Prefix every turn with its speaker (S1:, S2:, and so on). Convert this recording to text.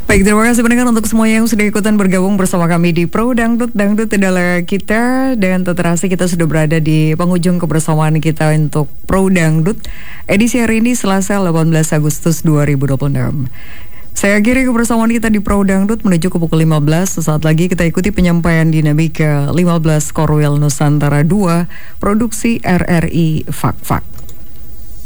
S1: Baik, terima kasih pendengar untuk semua yang sudah ikutan bergabung bersama kami di Pro Dangdut. Dangdut adalah kita, dan terasa kita sudah berada di penghujung kebersamaan kita untuk Pro Dangdut edisi hari ini Selasa 18 Agustus 2026. Saya akhiri kebersamaan kita di Pro Dangdut menuju ke pukul 15. Sesaat lagi kita ikuti penyampaian dinamika 15 Korwil Nusantara 2 produksi RRI Fak-Fak.